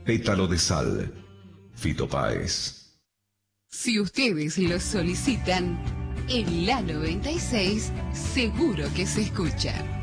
Pétalo de Sal, Fito Páez. Si ustedes lo solicitan, en la 96 seguro que se escucha.